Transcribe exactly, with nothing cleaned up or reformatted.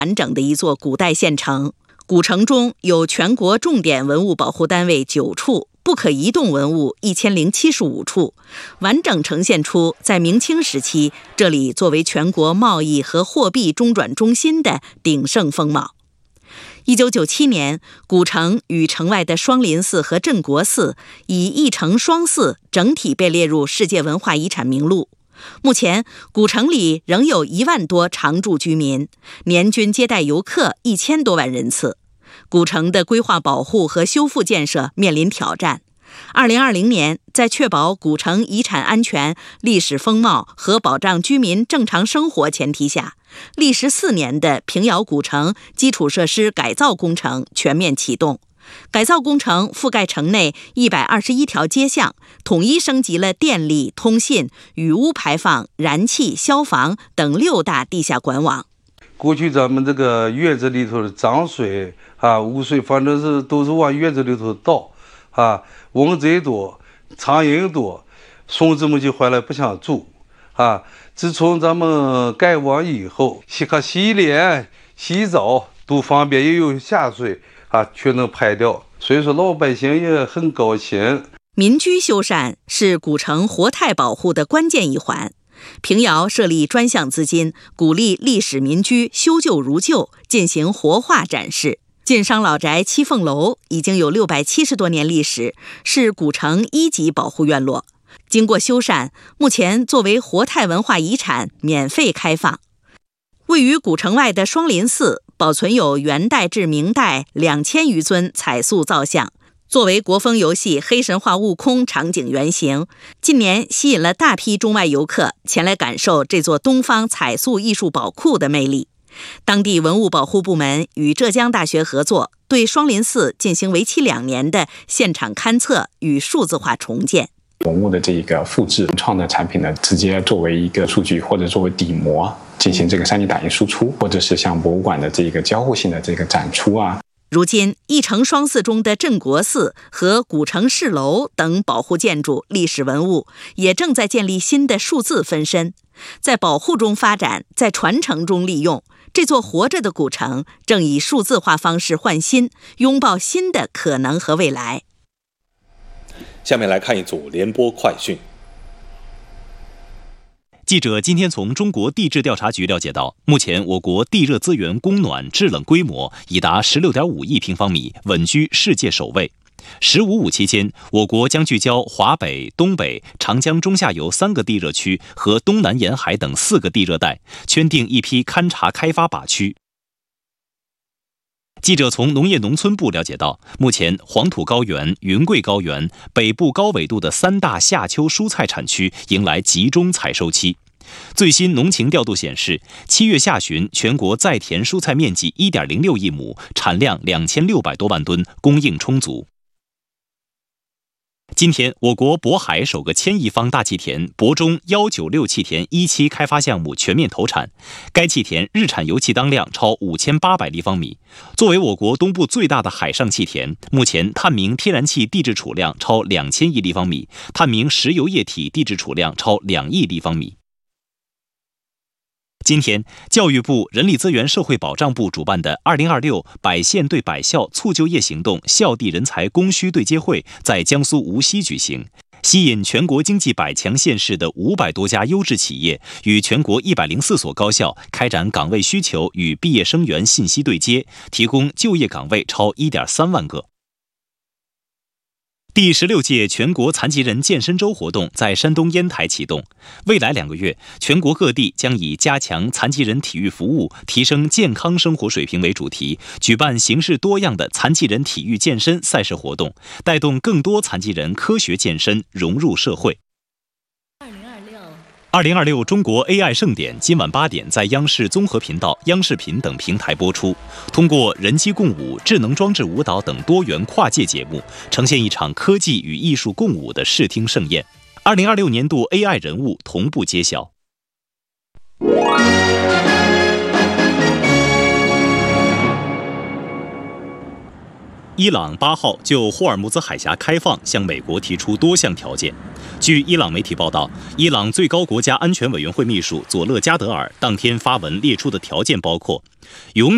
完整的一座古代县城。古城中有全国重点文物保护单位九处，不可移动文物一千零七十五处，完整呈现出在明清时期这里作为全国贸易和货币中转中心的鼎盛风貌。一九九七年，古城与城外的双林寺和镇国寺以一城双寺整体被列入世界文化遗产名录。目前，古城里仍有一万多常住居民，年均接待游客一千多万人次。古城的规划保护和修复建设面临挑战。二零二零年，在确保古城遗产安全、历史风貌和保障居民正常生活前提下，历时四年的平遥古城基础设施改造工程全面启动。改造工程覆盖城内一百二十一条街巷，统一升级了电力、通信、雨污排放、燃气、消防等六大地下管网。 过去咱们这个院子里头的脏水啊、污水，反正是都是往院子里头倒啊，蚊子多，苍蝇多，孙子们就回来不想住啊。自从咱们盖完以后，洗个洗脸、洗澡都方便，又有下水啊，全能排掉，所以说老百姓也很高兴。 民居修缮是古城活态保护的关键一环。平遥设立专项资金，鼓励历史民居修旧如旧，进行活化展示。晋商老宅七凤楼已经有六百七十多年历史，是古城一级保护院落。经过修缮，目前作为活态文化遗产免费开放。位于古城外的双林寺保存有元代至明代两千余尊彩塑造像，作为国风游戏《黑神话：悟空》场景原型，近年吸引了大批中外游客前来感受这座东方彩塑艺术宝库的魅力。当地文物保护部门与浙江大学合作，对双林寺进行为期两年的现场勘测与数字化重建。 文物的这个复制创的产品呢，直接作为一个数据或者作为底模进行这个 三 D 打印输出，或者是像博物馆的这个交互性的这个展出啊。 如今，一城双寺中的镇国寺和古城市楼等保护建筑、历史文物也正在建立新的数字分身，在保护中发展，在传承中利用。这座活着的古城正以数字化方式焕新，拥抱新的可能和未来。 下面来看一组联播快讯。 记者今天从中国地质调查局了解到，目前我国地热资源供暖制冷规模已达 十六点五亿平方米，稳居世界首位。十五五期间，我国将聚焦华北、东北、长江中下游三个地热区和东南沿海等四个地热带，圈定一批勘察开发靶区。记者从农业农村部了解到，目前黄土高原、云贵高原、北部高纬度的三大夏秋蔬菜产区迎来集中采收期。最新农情调度显示，七月下旬全国在田蔬菜面积 一点零六亿亩，产量两千六百多万吨，供应充足。今天，我国渤海首个千亿方大气田渤中一九六气田一期开发项目全面投产，该气田日产油气当量超五千八百立方米。作为我国东部最大的海上气田，目前探明天然气地质储量超两千亿立方米，探明石油液体地质储量超两亿立方米。今天，教育部、人力资源社会保障部主办的二零二六百县对百校促就业行动校地人才供需对接会在江苏无锡举行，吸引全国经济百强县市的五百多家优质企业与全国一百零四所高校开展岗位需求与毕业生源信息对接，提供就业岗位超 一点三万个。第十六届全国残疾人健身周活动在山东烟台启动。未来两个月，全国各地将以加强残疾人体育服务、提升健康生活水平为主题，举办形式多样的残疾人体育健身赛事活动，带动更多残疾人科学健身，融入社会。二零二六中国 A I 盛典今晚八点在央视综合频道、央视频等平台播出。通过人机共舞、智能装置舞蹈等多元跨界节目，呈现一场科技与艺术共舞的视听盛宴。二零二六年度 A I 人物同步揭晓。伊朗八号就霍尔木兹海峡开放向美国提出多项条件。据伊朗媒体报道，伊朗最高国家安全委员会秘书佐勒加德尔当天发文列出的条件包括：永